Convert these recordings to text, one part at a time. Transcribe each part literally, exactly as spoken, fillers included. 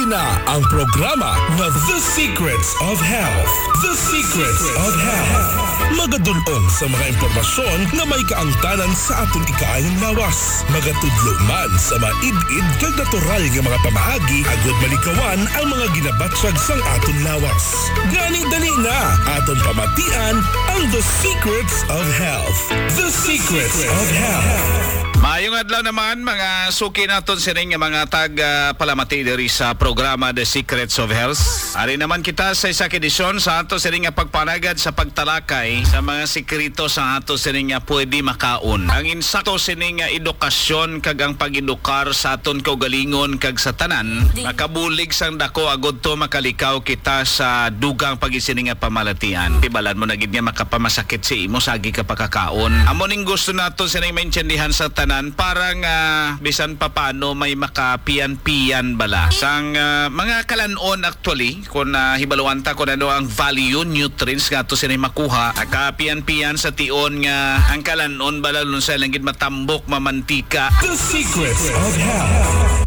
Mao na ang programa na The Secrets of Health. The Secrets of Health. Magadulong sa mga impormasyon na may kaangtanan sa aton ikaayong lawas. Magatudlo man sa maid-id kag natural nga mga pamaagi agod malikawan ang mga ginabatsag sang aton lawas. Gani dali na aton pamatian ang The Secrets of Health. The Secrets of Health. Maayong adlaw naman mga suki naton sining nga mga tag-palamati diri sa programa The Secrets of Health. Ari naman kita sa isa ka edisyon sa ato sining nga pagpanagad sa pagtalakay sa mga sekreto sa ato sining nga pwede makaon. Ang insakto sining nga edukasyon kag ang pag-edukar sa aton kaugalingon kag sa tanan makabulig sang dako agud to makalikaw kita sa dugang pagisining nga pamalatian. Tibalan mo na gid nga makapamasakit si imo sagi ka pakakaon. Amo ning gusto naton sining maintindihan sa tanan parang uh, bisan pa paano may makapian-pian bala sang uh, mga kalanon actually kung uh, hibaluan ta kung ano ang value nutrients nga to sila makuha kapian-pian sa tion nga ang kalanon bala nun sa langgit matambok mamantika. The Secrets of Health.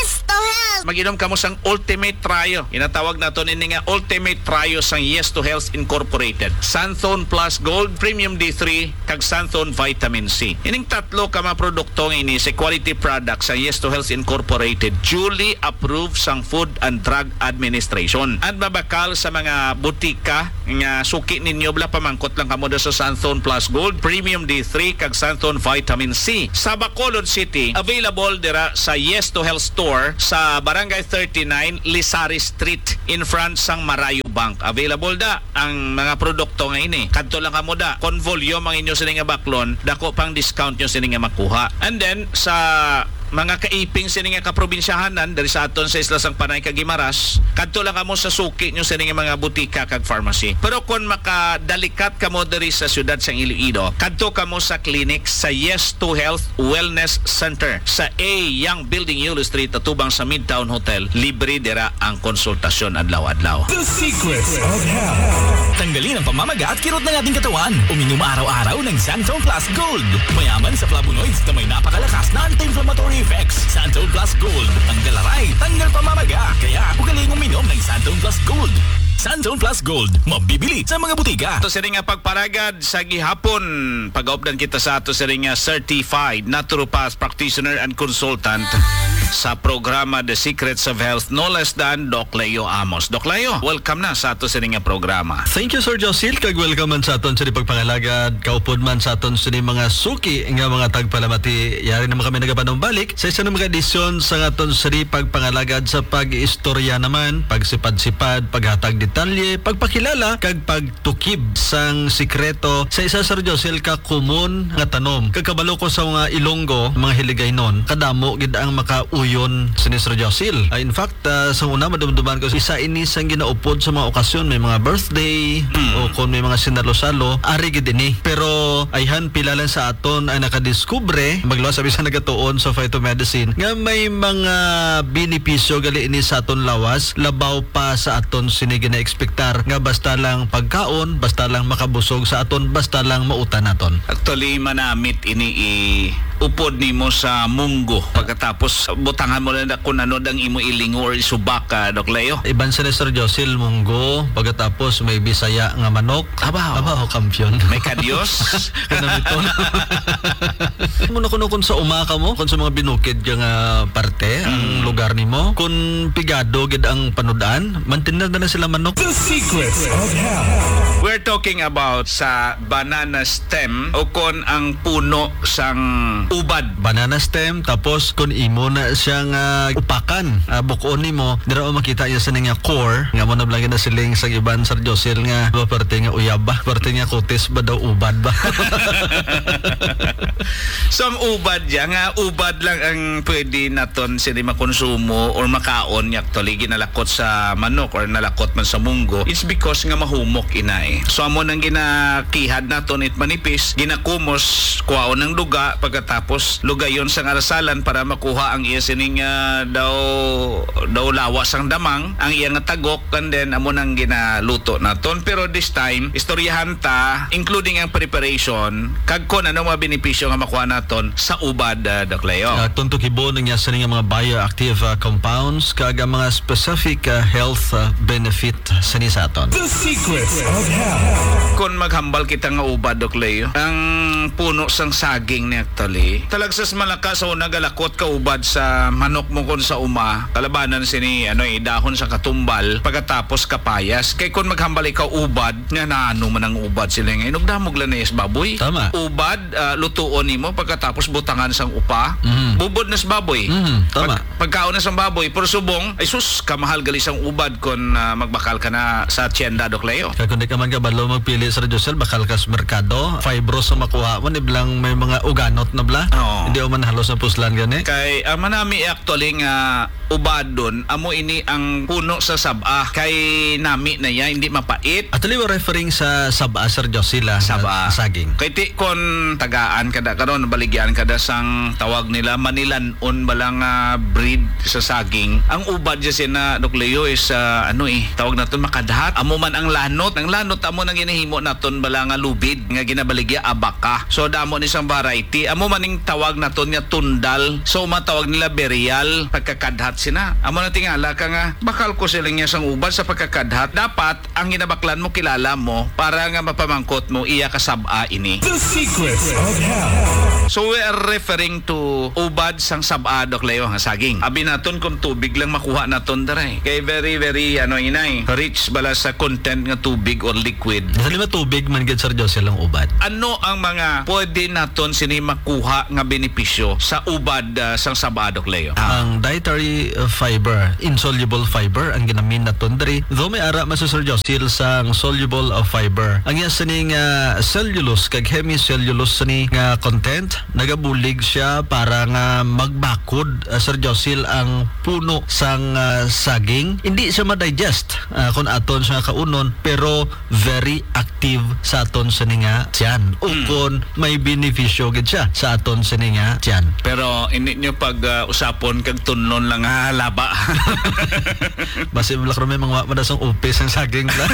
Mag-inom kamo sang Ultimate Trio. Inatawag nato ini nga Ultimate Trio sang Yes to Health Incorporated. Santhone Plus Gold, Premium D three, kag Santhone Vitamin C. Ining tatlo ka mga produkto ini sa quality products sang Yes to Health Incorporated, duly approved sang Food and Drug Administration. At mabakal sa mga butika nga suki ninyo bla pamangkot lang kamo sa Santhone Plus Gold, Premium D three, kag Santhone Vitamin C. Sa Bacolod City, available dira sa Yes to Health Store sa Barangay thirty-nine, Lisari Street, in front sang Marayo Bank. Available da ang mga produkto nga ini. Kadto lang kamo da. Kon volume ang inyo sining nga baklon, dako pang discount nyo sining nga makuha. And then sa mga kaiping sining nga kaprobinsyahanan dari sa aton sa isla sang Panay kag Guimaras, kadto lang kamo sa suki nyo sining nga mga butika kag pharmacy. Pero kung makadalikat kamo diri sa syudad sang Iloilo, kadto kamo sa clinic sa Yes to Health Wellness Center sa A Young Building Yulo Street atubang sa Midtown Hotel. Libre dira ang konsultasyon adlaw-adlaw. The Secrets of Health. Tanggalin ang pamamaga at kirot ng ating katawan. Uminom araw-araw ng Santhone Plus Gold. Mayaman sa flavonoids na may napakalakas na anti-inflammatory effects. Santhone Plus Gold. Tanggal aray, tanggal pamamaga. Kaya ugaling uminom ng Santhone Plus Gold. Santhone Plus Gold, mabibili sa mga butika. Ito sa ring pagparagad sa gihapon. Pag-aupdan kita sa ato sa ring certified naturopath practitioner and consultant sa programa The Secrets of Health, no less than Doc Leo Amos. Doc Leo, welcome na sa ato sa ring programa. Thank you, Sir Josil. Kag welcome man sa aton sa pagpangalagad. Kaupod man sa aton sa mga suki nga mga tagpalamati. Yari naman kami nagabanong balik sa isa na mga edisyon sa aton sa pagpangalagad sa pag-istorya naman, pagsipad-sipad, paghatag detalye, pagpakilala, kag pagtukib sang sikreto sa isa, Sir Josil, ka kumon nga tanom. Kagkabalo ko sa mga Ilonggo, mga hiligay nun, kadamo gid ang makauyon sa ni Sir Josil. Uh, in fact, uh, sa una madumduman ko, isa ini sang ginaupod sa mga okasyon, may mga birthday, hmm. o kung may mga sinalo-salo, ari gid ini. Pero ayhan pilalan sa aton ay nakadiskubre, magluwas sabi sa nagatuon sa phytomedicine, nga may mga benepisyo gali ini sa aton lawas, labaw pa sa aton sinigin na ekspektar nga basta lang pagkaon, basta lang makabusog sa aton, basta lang mautan naton. Actually, manamit ini i upod nimo sa munggo. Pagkatapos butangan mo na kung ano dang imo ilingo or isubaka, Doc Leo. Iban sa Sir Josil, munggo. Pagkatapos may Bisaya nga manok. Abaw. Abaw, kampiyon. May kadyos. Kanamiton. Muna kuno kun sa umaka mo, kun sa mga binukid ka nga parte, mm. ang lugar nimo. Kung pigado gid ang panudan, mantinan na sila manok. The Secrets of Health. We're talking about sa banana stem o kon ang puno sang ubad. Banana stem, tapos kung imo na siyang uh, upakan, uh, bukoon nimo, dira mo makita niya sa nga core, nga mo na blangin na siling sa iban, Sir Josil, nga ba parte nga uyab ba? Parte nga kutis ba daw ubad ba? So ang ubad ya, nga ubad lang ang pwede naton sila makonsumo or makaon niya actually ginalakot sa manok or nalakot man sa munggo. It's because nga mahumok inay. So amo nang ginakihad naton it manipis, ginakumos kuwaon ng luga, pagkatapos lugayon sang arasalan para makuha ang iya sining uh, daw daw lawas ang damang, ang iya nga tagok, and then amo nang ginaluto naton. Pero this time istoryahan ta including ang preparation kag kon ano mga benepisyo nga makuha naton sa ubad, uh, Doc Leo. Uh, tuntok ibo nang yasa nga mga bioactive uh, compounds kag ang mga specific uh, health uh, benefit sa ni sa aton. The secrets of health. Kung maghambal kita nga ubad, Doc Leo, ang puno sang saging ni actually, talagsas malakas o nagalakot ka ubad sa manok mo kon sa uma, kalabanan sini ano eh, dahon sa katumbal, pagkatapos kapayas. Kay kung maghambal ikaw ubad, nga naano man ang ubad sila ngayon, nagdamog lang na yes baboy. Tama. Ubad, uh, lutuon nimo pagkatapos butangan sang upa, Mhm. bubod na sa baboy. Mhm, tama. Pag, pagkaon na sa baboy, pero subong, ay sus, kamahal gali sang ubad kung uh, magbakal ka na sa tienda, Doc Leo. Kaya kung di ka man kabalo magpili sa Radiosel, bakal ka sa merkado, fibros sa makuha mo, iblang may mga uganot na bla. Oo. Hindi o man halos na puslan gani. Kay ang manami actually nga ubad doon, amo ini ang puno sa saba. Kay nami na ya, hindi mapait. Actually, we're referring sa Saba, Sir Josila, Saba. saging. Kay ti kon tagaan kada karon baligyan kada sang tawag nila Manilanon balang uh, breed sa saging. Ang ubad dyan na Doc Leo is uh, ano eh, tawag naton makadhat. Amo man ang lanot. Ang lanot amo nang ginahimo naton balang uh, lubid nga ginabaligya abaka. So damo ni sang variety. Amo maning tawag naton nga tundal. So matawag nila berial pagkakadhat sina. Amo na tingala ka nga bakal ko sila niya sang ubad sa pagkakadhat. Dapat ang ginabaklan mo kilala mo para nga mapamangkot mo iya kasaba ini. The secrets of health. So we are referring to ubad sang saba, Doc Leo, nga saging. Abi naton kung tubig lang makuha naton daray. Kay very very ano inay, rich bala sa content nga tubig or liquid. Sa lima tubig man gid Sir Josel ang ubad. Ano ang mga pwede naton sini makuha nga benepisyo sa ubad uh, sang saba, Doc Leo? Ang dietary uh, fiber, insoluble fiber ang ginamin naton diri. Though may ara man sa Sir Josel sang soluble of fiber. Ang iya sining uh, cellulose kag hemicellulose sini nga content nagabulig siya para nga magbakod uh, Sir Josel ang puno sang uh, saging. Hindi siya ma-digest uh, kung aton siya kaunon, pero very active sa aton sini nga tiyan. O Mm. kung may benepisyo gid siya sa aton sini nga tiyan. Pero hindi nyo pag uh, usapon kag tunlon lang ha, laba. Basi wala ko may mga madasang upis ang saging na.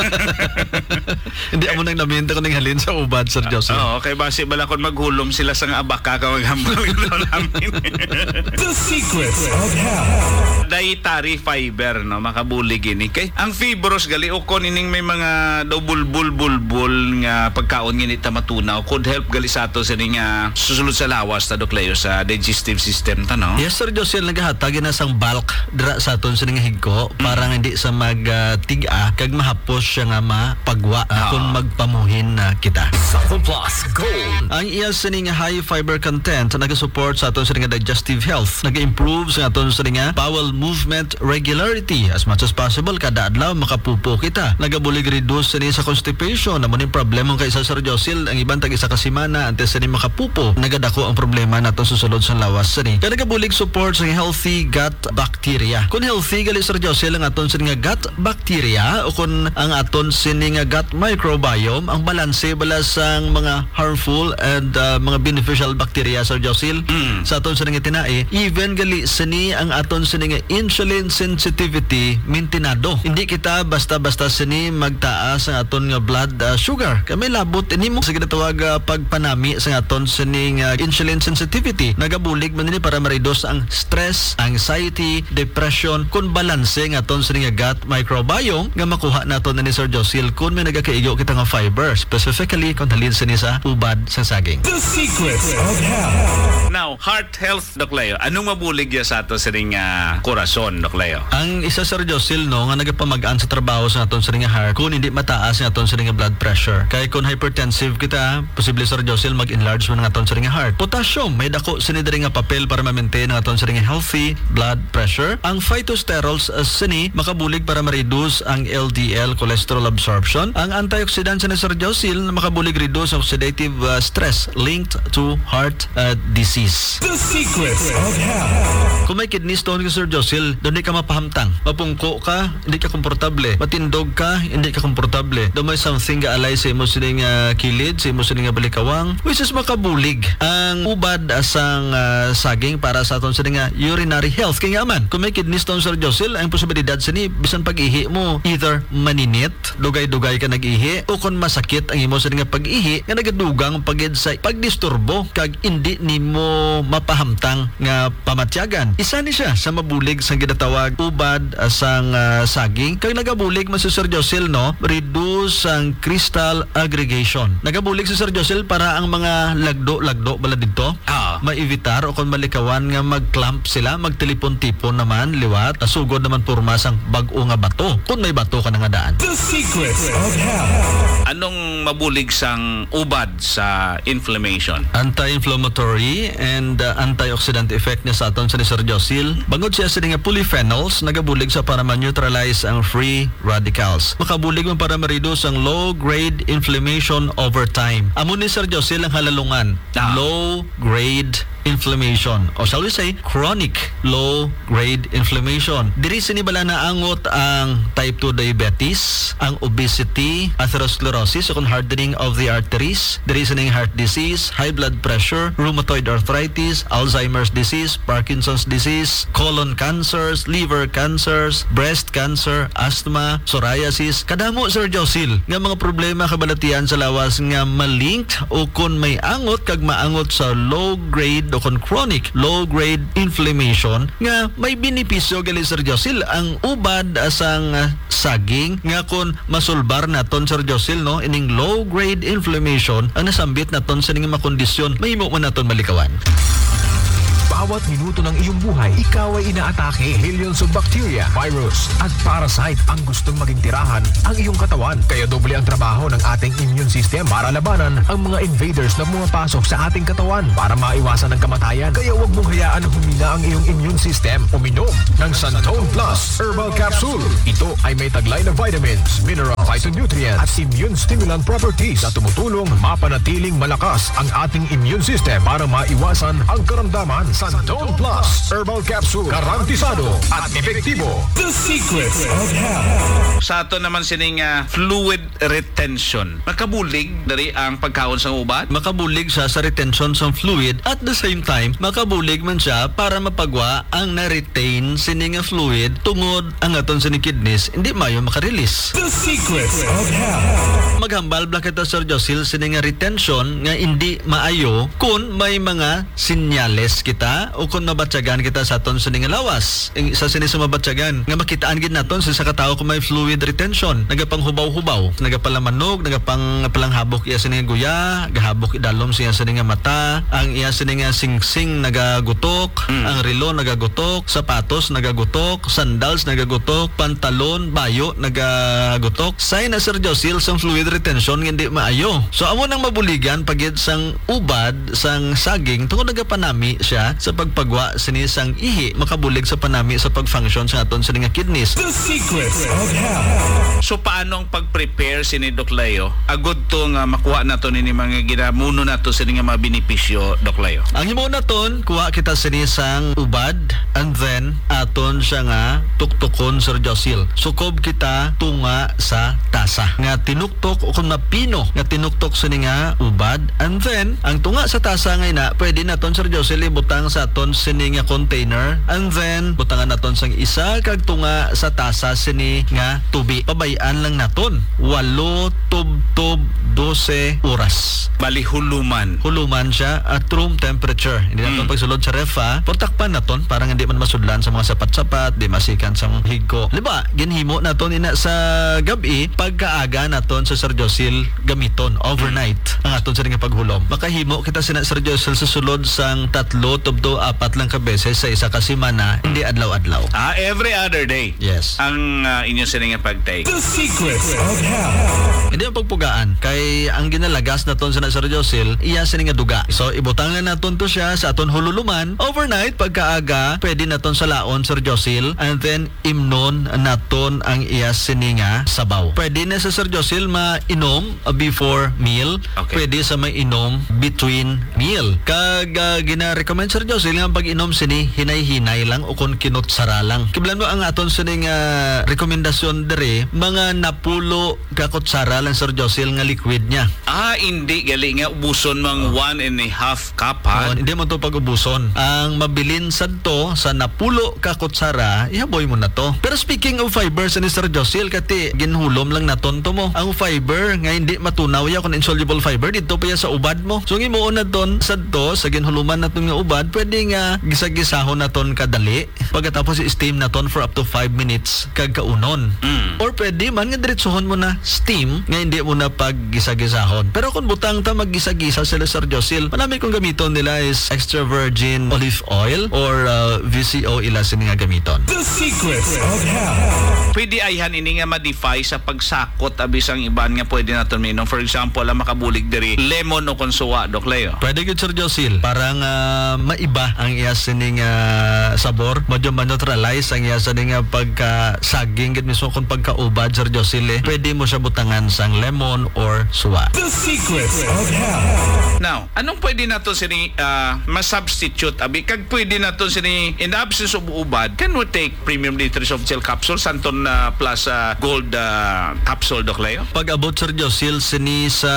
Hindi amo nang naminta ko nang halin sa ubad, Sir Joseph. Oo, kay base bala kon maghulom sila sa nga abaka ka maghambal ito namin. The secrets of health. Dietary fiber no makabulig ini kay ang fibros gali o kon ining may mga daw bulbul bulbul nga pagkaon ngini ta matunaw could help gali sa ato sa nga susulod sa lawas ta Doc Leo sa digestive system ta no. Yes, Sir Joseph, naghatag na sang bulk dira sa aton sa nga higko para nga hindi sa magtiga kag mahapos siya nga mapagwa Ah. kung magpamuhin na kita. Santon Plus Gold. Ang iya sa nga high fiber content nagasupport sa aton sa nga digestive health, nag-improve sa aton sa nga bowel movement regularity as much as possible kada adlaw makapupo kita. Nagabulig reduce sa ni sa constipation namo ni problema kay sa Sir Josel ang ibang tag isa ka semana antes sa ni makapupo nagadako ang problema naton susulod sa lawas sa ni. Kaya nagabulig support sa healthy gut bacteria. Kung healthy gali Sir Josel ang aton sa nga gut bacteria o kung ang aton sa nga gut microbiome ang balanse bala sang mga harmful and uh, mga beneficial bacteria Sir Josel Mm. sa aton sa nga tinae even gali sini ang aton sa nga insulin sensitivity mintinado. Hindi kita basta-basta sini magtaas ang aton nga blood uh, sugar. Kami labot ini mo sa ginatawag uh, pagpanami sa aton sini nga insulin sensitivity. Nagabulig man ini para ma-reduce ang stress, anxiety, depression kun balanse nga aton sini nga gut microbiome nga makuha naton ni Sir Josel kun may nagakaigo kita nga fiber specifically kung halin sini sa ubad sa saging. The secrets of health. Now, heart health Doc Leo. Anong mabulig ya sa ato sa nga korason Doc Leo? Ang isa Sir Josel no nga nagapamagaan sa trabaho sa aton sa nga heart kung hindi mataas ang aton sa nga blood pressure. Kay kung hypertensive kita, posible Sir Josel mag-enlarge man ang aton sa nga heart. Potassium may dako sini diri nga papel para ma-maintain ang aton sa nga healthy blood pressure. Ang phytosterols uh, sini makabulig para ma-reduce ang L D L cholesterol absorption. Ang antioxidants ni Sir Josel makabulig reduce oxidative uh, stress linked to heart uh, disease. The secrets of health. Kung may kidney stone ka Sir Josel, doon di ka mapahamtang. Mapungko ka, hindi ka komportable. Matindog ka, hindi ka komportable. Doon may something ka alay sa imo sining uh, kilid, sa imo sining balikawang, which is makabulig ang ubad asang uh, saging para sa aton sining uh, urinary health. Kaya nga man, kung may kidney stone Sir Josel, ang posibilidad sini bisan pag-ihi mo, either maninit, dugay-dugay ka nag-ihi, o kung masakit ang imo sining pag-ihi, nga nagadugang pagid sa pagdisturbo, kag hindi nimo mapahamtang nga pamatyagan. Isa ni siya sa mabulig sang ginatawag ubad uh, sang uh, saging. Kag nagabulig man si Sir Josil, no, reduce ang crystal aggregation. Nagabulig si Sir Josil para ang mga lagdo-lagdo bala dito Ah. maivitar o kung malikawan nga mag-clamp sila, magtilipon-tipon naman liwat, sugod naman purma sang bag-o nga bato kung may bato ka na nga daan. The secrets of health. Anong mabulig sang ubad sa inflammation? Anti-inflammatory and uh, antioxidant effect niya sa aton sa ni Sir Josil. Bangod siya sa nga polyphenols, nagabulig sa para ma-neutralize ang free radicals. Makabulig man para ma-reduce ang low-grade inflammation over time. Amo ni Sir Josil ang halalungan. Ah. Low-grade inflammation, o shall we say chronic low-grade inflammation. Diri sinibala na angot ang type two diabetes, ang obesity, atherosclerosis o kung hardening of the arteries, diri sining heart disease, high blood pressure, rheumatoid arthritis, Alzheimer's disease, Parkinson's disease, colon cancers, liver cancers, breast cancer, asthma, psoriasis. Kadamo, Sir Josil, nga mga problema kabalatian sa lawas nga malinked o kung may angot kag maangot sa low-grade o kung chronic low-grade inflammation nga may benepisyo gali, Sir Josil, ang ubad asang uh, saging nga kung masulbar naton, Sir Josil, no, ining low-grade inflammation ang nasambit naton sa ning mga kondisyon mahimo man naton malikawan. Bawat minuto ng iyong buhay, ikaw ay inaatake. Millions of bacteria, virus, at parasite ang gustong maging tirahan ang iyong katawan. Kaya doble ang trabaho ng ating immune system para labanan ang mga invaders na pumapasok sa ating katawan para maiwasan ang kamatayan. Kaya huwag mong hayaan na humina ang iyong immune system. Uminom ng Santone Plus Herbal Capsule. Ito ay may taglay na vitamins, mineral, phytonutrients, at immune stimulant properties na tumutulong mapanatiling malakas ang ating immune system para maiwasan ang karamdaman. Santone Plus Herbal Capsule, garantisado at epektibo. The secrets of health. Sa ato naman sining uh, fluid retention. Makabulig dari ang pagkaon sa ubad. Makabulig siya sa retention sa fluid, at the same time makabulig man siya para mapagwa ang na-retain sining nga fluid tungod ang aton sining kidneys hindi mayo makarelease. The secrets of health. Maghambal bla kita, Sir Josil, sining nga retention nga hindi maayo kung may mga sinyales kita o kung mabatyagan kita sa aton sining nga lawas. Ang isa sini sa mabatyagan nga makitaan gid naton sa isa ka tawo kung may fluid retention, nagapanghubaw-hubaw, nagapalamanog, nagapang palanghabok iya sining guya, gahabok idalom siya sining nga mata, ang iya sining nga singsing nagagutok, mm. ang relo nagagutok, sapatos nagagutok, sandals nagagutok, pantalon, bayo nagagutok. Sign na, Sir Josil, sang fluid retention hindi maayo. So amo nang mabuligan pagid sang ubad sang saging tungod nagapanami siya sa pagpagwa sinisang ihi, makabulig sa panami sa pag-function sa aton sining nga kidneys. The secrets of health. So paano ang pag-prepare sini Doc Leo? Agud to nga makuha nato ni mga ginamuno nato sini nga mga benepisyo, Doc Leo. Ang himo naton kuha kita sinisang ubad and then aton siya nga tuktukon, Sir Josil. Sukob kita tunga sa tasa nga tinuktok o kung mapino nga tinuktok sini nga ubad, and then ang tunga sa tasa ngay na pwede naton, Sir Josil, ibutang sa aton sini nga container, and then butangan naton sang isa kag tunga sa tasa sini nga tubi. Pabayaan lang naton walo tub-tub dose oras. Bali huluman. Huluman siya at room temperature. Hindi naton mm. pagsulod sa ref, ha. Portakpan naton para hindi man masudlan sa mga sapat-sapat, di masikan sa higko. Diba, ginhimo naton ina sa gabi, pagkaaga naton sa Sir Josil gamiton overnight ang aton sa nga paghulom. Makahimo kita sina Sir Josil sa sulod sang tatlo tubto apat lang ka beses sa isa ka semana, hindi adlaw-adlaw. Ah, every other day. Yes. Ang uh, inyo sini nga pagtake. The secrets of health. Hindi ang pagpugaan kay ang ginalagas naton sa Sir Josil iya sini nga duga. So ibutangan naton to siya sa aton hululuman overnight pagkaaga, pwede naton sa laon, Sir Josil, and then imnon naton ang iya sini nga sabaw. Pwede na sa Sir Josil mainom before meal, okay. Pwede sa mainom between meal. Kag uh, gina-recommend, Sir Josil, nga pag-inom sini hinay-hinay lang o kung kinutsara lang. Kiblan mo ang aton sini nga rekomendasyon dere mga napulo ka kutsara lang, Sir Josil, nga liquid niya. Ah, hindi gali nga ubuson mang oh. one and a half cup, ha? Oh, hindi mo to pag-ubuson. Ang mabilin sad to sa napulo ulo ka kutsara, ihaboy mo na to. Pero speaking of fiber, sa ni Sir Josil, kati ginhulom lang naton to mo. Ang fiber nga hindi matunaw ya kung insoluble fiber dito pa ya sa ubad mo. So ngimuon na ton sa to sa ginhuluman naton nga ubad, pwede nga gisagisahon naton kadali. Pagkatapos i-steam naton for up to five minutes kag kaunon. Mm. Or pwede man nga diretsohon mo na steam nga hindi mo na pag-gisa-gisahon. Pero kung butang ta mag-gisa-gisa sila Sir Josil, marami kong gamiton nila is extra virgin olive oil or uh, V C O ila sini nga gamiton. The Secrets of Health. Pwede ayhan ini nga ma-defy sa pagsakot abis ang iban nga pwede naton minom. For example, ang makabulig diri lemon o konsuwa, Dok Leo. Pwede gud Sir Josil, parang uh, maiba ang iya sining uh, sabor, medyo ma-neutralize ang iya sining uh, pagka-saging gid mismo kung pagkaubad Sir Josil. Eh. Pwede mo siya butangan sang lemon or suwa. The Secrets of Health. Now, anong pwede nato sini uh, ma-substitute abi kag pwede nato sini in the absence of ubad, can we take premium D three soft gel capsule santon uh, plus uh, gold uh, capsule, Dok Leo? Pag abot Sir Josil sini sa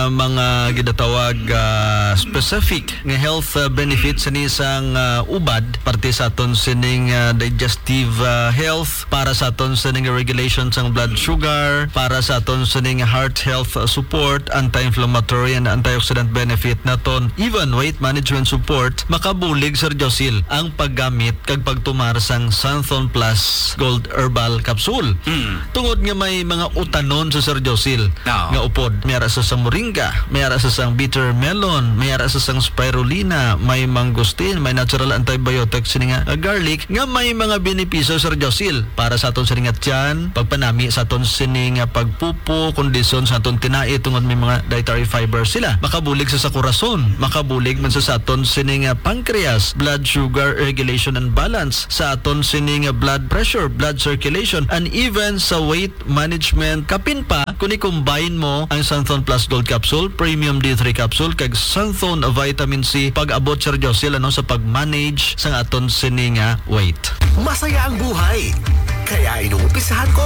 mga gidatawag uh, specific nga health uh, benefits sini sang uh, ubad parte sa aton sining uh, digestive uh, health, para sa aton sining regulation sang blood sugar, para sa aton sining heart health uh, support, anti-inflammatory and antioxidant benefit naton, even weight management support, makabulig Sir Josil ang paggamit kag pagtumar sang Santhon Plus Gold Herbal Capsule. Mm. Tungod nga may mga utanon sa Sir Josil No. nga upod, mayara sa sang moringa, mayara sa sang bitter melon, mayara sa sang spirulina, may mangosteen, may natural antibiotics sini nga uh, garlic nga may mga benepisyo Sir Josil para sa aton sini nga tiyan, pagpanami sa aton sini nga pagpupo, kondisyon sa aton tinai tungod may mga dietary fiber sila. Makabulig sa sa corazon, makabulig man sa sa aton sini nga pancreas, blood sugar regulation and balance, sa aton sini nga blood pressure, blood circulation, and even sa weight management. Kapin pa kung i-combine mo ang Santhon Plus Gold Capsule, Premium D three Capsule, kag Santhon Vitamin C pag-abot Sir Josil ano sa pag-manage sa aton sini nga weight. Masaya ang buhay. Kaya inuumpisahan ko